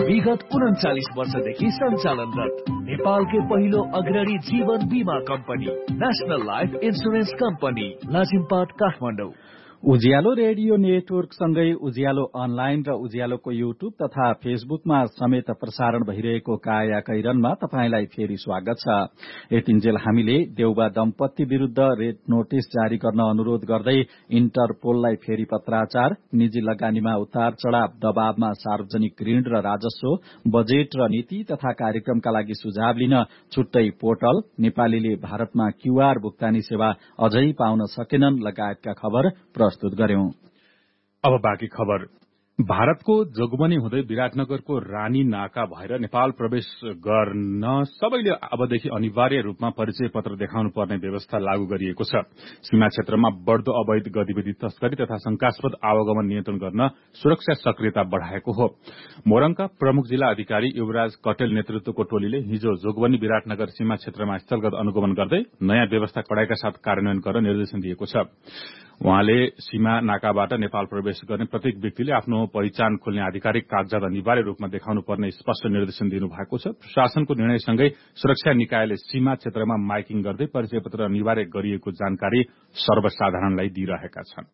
विगत 39 वर्षदेखि सञ्चालनरत नेपालकै पहिलो अग्रणी जीवन बीमा company national life insurance company Lazimpat Kathmandu. उज्यालो रेडियो नेटवर्क सँगै उज्यालो अनलाइन र उज्यालोको युट्युब तथा फेसबुकमा समेत प्रसारण भइरहेको काया कैरनमा तपाईंलाई फेरि स्वागत छ। यतिन्जेल हामीले देउबा दम्पति विरूद्ध रेड नोटिस जारी गर्न अनुरोध गर्दै इन्टरपोललाई फेरि पत्राचार, निजी लगानीमा उतार चढ़ाव, दबावमा सार्वजनिक ऋण र राजस्व, बजेट र नीति तथा कार्यक्रमका लागि सुझाव लिन छुट्टै पोर्टल, नेपालीले भारतमा क्यूआर भुक्तानी सेवा अझै पाउन सकेनन् लगायतका खबर प्रस्तुत गर्यौं। अब बाँकी खबर। भारतको जोगबनी हुँदै विराटनगरको रानी नाका भएर नेपाल प्रवेश गर्न सबैले अबदेखि अनिवार्य रूपमा परिचय पत्र देखाउनु पर्ने व्यवस्था लागू गरिएको छ। सीमा क्षेत्रमा बढ़दो अवैध गतिविधि, तस्करी तथा शंकास्पद आवागमन नियन्त्रण गर्न सुरक्षा सक्रियता बढ़ाएको हो। मोरङका प्रमुख जिल्ला अधिकारी युवराज कटेल नेतृत्वको टोलीले हिजो जोगबनी विराटनगर सीमा क्षेत्रमा स्थलगत अनुगमन गर्दै नयाँ व्यवस्था कडाइका साथ कार्यान्वयन गर्न निर्देशन दिएको छ। उहाँले सीमा नाकाबाट नेपाल प्रवेश गर्ने प्रत्येक व्यक्तिले आफ्नो पहिचान खोल्ने आधिकारिक कागजात अनिवार्य रूपमा देखाउनु पर्ने स्पष्ट निर्देशन दिनु भएको छ। प्रशासनको निर्णयसँगै सुरक्षा निकायले सीमा क्षेत्रमा माइकिङ गर्दै परिचय पत्र अनिवार्य गरिएको जानकारी सर्वसाधारणलाई दिइरहेका छन्।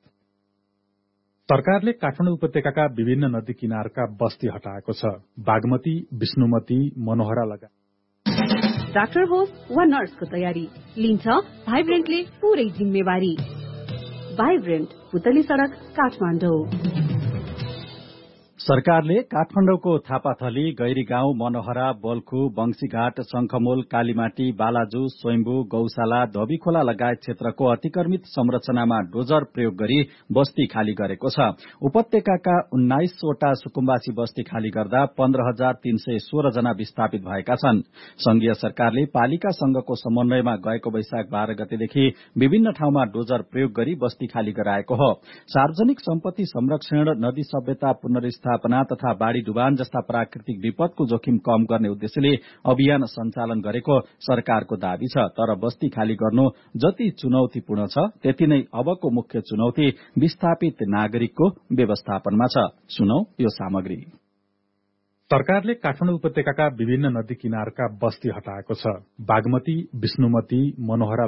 सरकारले काठमाडौँ उपत्यकाका विभिन्न नदी किनारका बस्ती हटाएको छ। बागमती, विष्णुमती, मनोहरा लगायत डाक्टर होस् वा नर्सको तयारी लिन्छ भाइब्रेन्टले पूरै जिम्मेवारी। भाइब्रेन्ट, पुतली सड़क, काठमाडौँ। सरकारले काठमाडौँको थापाथली, गैरीगाउँ, मनोहरा, बल्खु, बंशीघाट, शंखमूल, कालीमाटी, बालाजु, स्वयम्भू, गौशाला, धोबीखोला लगायत क्षेत्रको अतिक्रमित संरचनामा डोजर प्रयोग गरी बस्ती खाली गरेको छ। उपत्यकाका 19 वटा सुकुम्बासी बस्ती खाली गर्दा 15,316 जना विस्थापित भएका छन्। संघीय सरकारले पालिका संघको समन्वयमा गएको वैशाख 12 गतेदेखि विभिन्न ठाउँमा डोजर प्रयोग गरी बस्ती खाली गराएको हो। सार्वजनिक सम्पत्ति संरक्षण, नदी सभ्यता पुनर्स्थापना तथा बाढ़ी डुबान जस्ता प्राकृतिक विपदको जोखिम कम गर्ने उद्देश्यले अभियान सञ्चालन गरेको सरकारको दावी छ। तर बस्ती खाली गर्नु जति चुनौतीपूर्ण छ, त्यति नै अबको मुख्य चुनौती विस्थापित नागरिकको व्यवस्थापनमा छ। सुनौ यो सामग्री। सरकारले काठमाडौँ उपत्यकाका विभिन्न नदी किनारका बस्ती हटाएको छ। बागमती, विष्णुमती, मनोहरा